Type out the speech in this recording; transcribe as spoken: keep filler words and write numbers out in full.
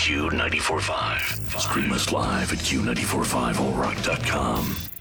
Q ninety-four point five. Stream us live at Q nine four five all rock dot com.